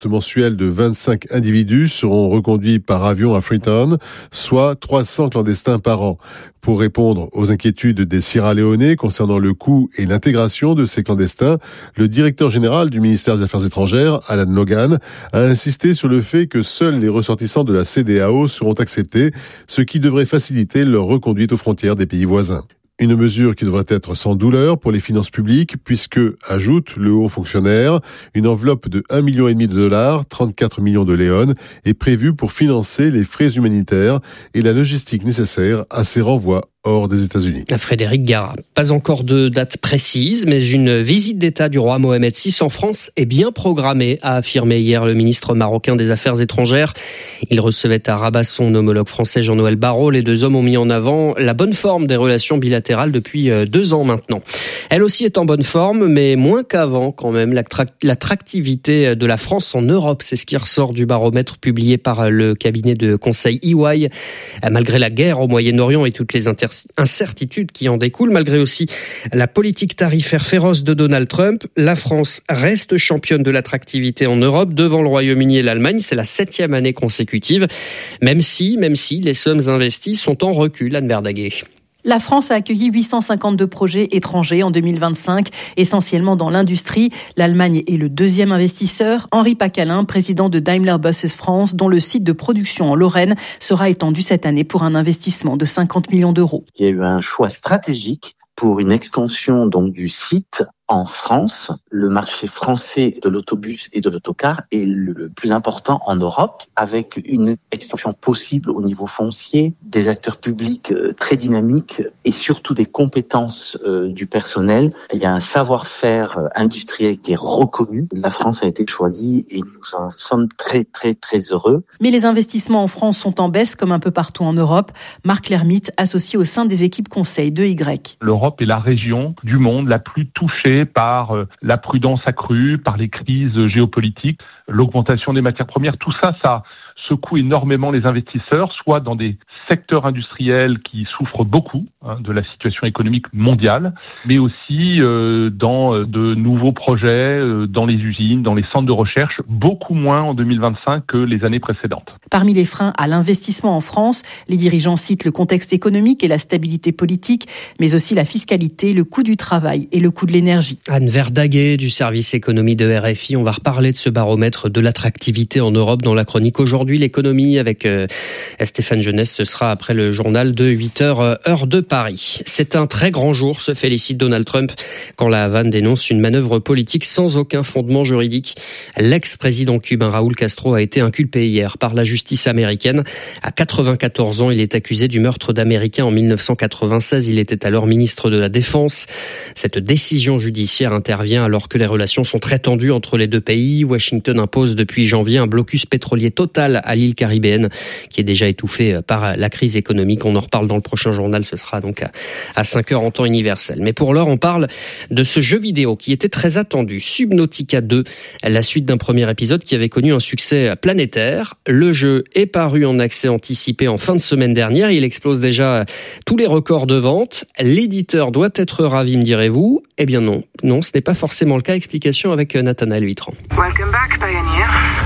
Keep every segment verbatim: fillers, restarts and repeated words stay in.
mensuels de vingt-cinq individus seront reconduits par avion à Freetown, soit trois cents clandestins par an. Pour répondre aux inquiétudes des Sierra-Léonais concernant le coût et l'intégration de ces clandestins, le directeur général du ministère des Affaires étrangères, Alan Logan, a insisté sur le fait que seuls les ressortissants de la C E D E A O seront acceptés, ce qui devrait faciliter leur reconduite aux frontières des pays voisins. Une mesure qui devrait être sans douleur pour les finances publiques puisque, ajoute le haut fonctionnaire, une enveloppe de un virgule cinq million de dollars, trente-quatre millions de léones, est prévue pour financer les frais humanitaires et la logistique nécessaire à ces renvois hors des États-Unis. Frédéric Gara. Pas encore de date précise, mais une visite d'État du roi Mohamed six en France est bien programmée, a affirmé hier le ministre marocain des Affaires étrangères. Il recevait à Rabat son homologue français Jean-Noël Barrot. Les deux hommes ont mis en avant la bonne forme des relations bilatérales depuis deux ans maintenant. Elle aussi est en bonne forme, mais moins qu'avant quand même. L'attractivité de la France en Europe, c'est ce qui ressort du baromètre publié par le cabinet de conseil E Y. Malgré la guerre au Moyen-Orient et toutes les inter incertitudes qui en découlent, malgré aussi la politique tarifaire féroce de Donald Trump, la France reste championne de l'attractivité en Europe devant le Royaume-Uni et l'Allemagne. C'est la septième année consécutive, même si, même si les sommes investies sont en recul. Anne Verdaguet. La France a accueilli huit cent cinquante-deux projets étrangers en deux mille vingt-cinq, essentiellement dans l'industrie. L'Allemagne est le deuxième investisseur. Henri Pacalin, président de Daimler Buses France, dont le site de production en Lorraine sera étendu cette année pour un investissement de cinquante millions d'euros. Il y a eu un choix stratégique pour une extension donc du site en France. Le marché français de l'autobus et de l'autocar est le plus important en Europe, avec une extension possible au niveau foncier, des acteurs publics très dynamiques et surtout des compétences du personnel. Il y a un savoir-faire industriel qui est reconnu. La France a été choisie et nous en sommes très très très heureux. Mais les investissements en France sont en baisse comme un peu partout en Europe. Marc Lermite, associé au sein des équipes conseil de Y. L'Europe est la région du monde la plus touchée par la prudence accrue, par les crises géopolitiques, l'augmentation des matières premières. Tout ça, ça secoue énormément les investisseurs, soit dans des secteurs industriels qui souffrent beaucoup hein, de la situation économique mondiale, mais aussi euh, dans de nouveaux projets, euh, dans les usines, dans les centres de recherche, beaucoup moins en deux mille vingt-cinq que les années précédentes. Parmi les freins à l'investissement en France, les dirigeants citent le contexte économique et la stabilité politique, mais aussi la fiscalité, le coût du travail et le coût de l'énergie. Anne Verdaguet du service économie de R F I. On va reparler de ce baromètre de l'attractivité en Europe dans la chronique Aujourd'hui l'économie avec euh, Stéphane Jeunesse. Ce sera après le journal de huit heures, heure de Paris. C'est un très grand jour, se félicite Donald Trump quand la Havane dénonce une manœuvre politique sans aucun fondement juridique. L'ex-président cubain Raúl Castro a été inculpé hier par la justice américaine. À quatre-vingt-quatorze ans, il est accusé du meurtre d'Américains en mille neuf cent quatre-vingt-seize. Il était alors ministre de la Défense. Cette décision judiciaire intervient alors que les relations sont très tendues entre les deux pays. Washington impose depuis janvier un blocus pétrolier total à l'île caribéenne qui est déjà étouffée par la crise économique. On en reparle dans le prochain journal, ce sera donc à cinq heures en temps universel. Mais pour l'heure, on parle de ce jeu vidéo qui était très attendu, Subnautica deux, la suite d'un premier épisode qui avait connu un succès planétaire. Le jeu est paru en accès anticipé en fin de semaine dernière. Il explose déjà tous les records de vente. L'éditeur doit être ravi, me direz-vous. Eh bien non, non, ce n'est pas forcément le cas. Explication avec Nathanaël Huitran. Welcome back, Pioneer.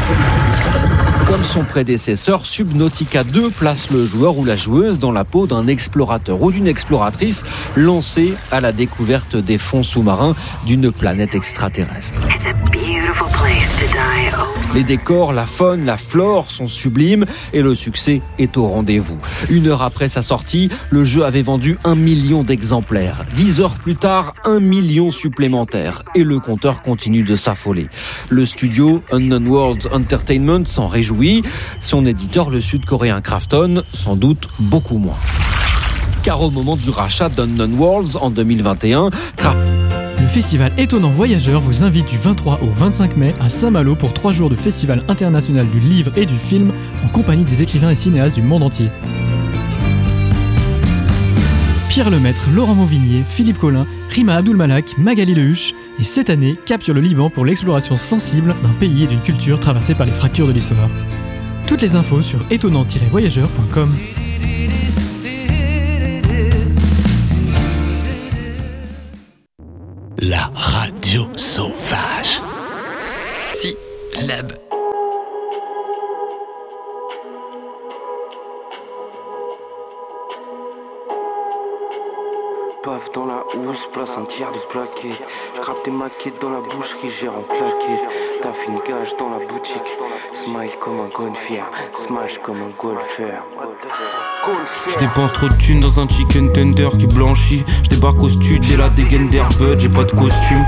Comme son prédécesseur, Subnautica deux place le joueur ou la joueuse dans la peau d'un explorateur ou d'une exploratrice lancée à la découverte des fonds sous-marins d'une planète extraterrestre. It's a beautiful place to die. Oh. Les décors, la faune, la flore sont sublimes et le succès est au rendez-vous. Une heure après sa sortie, le jeu avait vendu un million d'exemplaires. Dix heures plus tard, un million supplémentaires. Et le compteur continue de s'affoler. Le studio Unknown Worlds Entertainment s'en réjouit. Son éditeur, le sud-coréen Krafton, sans doute beaucoup moins. Car au moment du rachat d'Unknown Worlds en deux mille vingt et un, Krafton... Le festival Étonnant Voyageur vous invite du vingt-trois au vingt-cinq mai à Saint-Malo pour trois jours de festival international du livre et du film en compagnie des écrivains et cinéastes du monde entier. Pierre Lemaître, Laurent Mauvignier, Philippe Collin, Rima Abdul-Malak, Magali Lehuche et cette année, cap sur le Liban pour l'exploration sensible d'un pays et d'une culture traversée par les fractures de l'histoire. Toutes les infos sur étonnant tiret voyageur point com. La radio sauvage. Syllabe. paf dans la housse, place un tiers de plaqué. J'crappe des maquettes dans la boucherie, gère en claquette. Taffe une gage dans la boutique. Smile comme un gonfière, smash comme un golfeur. Je dépense trop de thunes dans un chicken tender qui blanchit. Je débarque au stud et la dégaine d'Airbud, j'ai pas de costume.